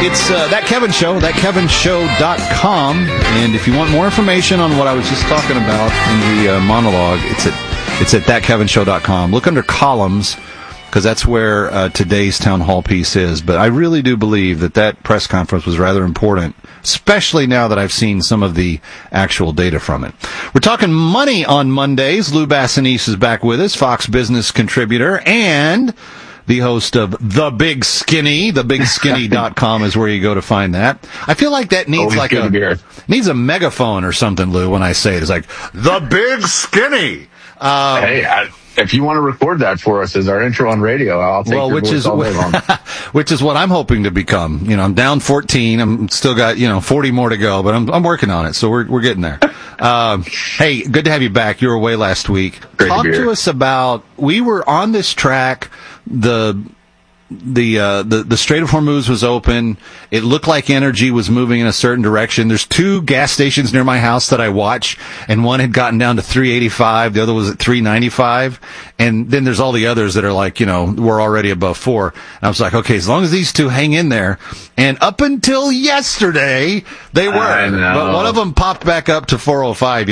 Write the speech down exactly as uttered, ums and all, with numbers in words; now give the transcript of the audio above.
It's uh, That Kevin Show, that kevin show dot com. And if you want more information on what I was just talking about in the uh, monologue, it's at it's at that kevin show dot com. Look under columns, because that's where uh, today's town hall piece is. But I really do believe that that press conference was rather important, especially now that I've seen some of the actual data from it. We're talking money on Mondays. Lou Bassanese is back with us, Fox Business contributor, and the host of The Big Skinny. the big skinny dot com is where you go to find that. I feel like that needs Always like a needs a megaphone or something, Lou, when I say it. It's like, The Big Skinny. Um, hey, I, if you want to record that for us as our intro on radio, I'll take well, your which voice is all day long. which is what I'm hoping to become. You know, I'm down fourteen. I'm still got, you know, forty more to go, but I'm I'm working on it. So we're we're getting there. Um, hey, good to have you back. You were away last week. Great Talk to be to here. us about. We were on this track. The the uh, the the Strait of Hormuz was open. It looked like energy was moving in a certain direction. There's two gas stations near my house that I watch, and one had gotten down to three eighty-five. The other was at three ninety-five. And then there's all the others that are like, you know, we're already above four. And I was like, okay, as long as these two hang in there. And up until yesterday, they were. I know. But one of them popped back up to four oh five.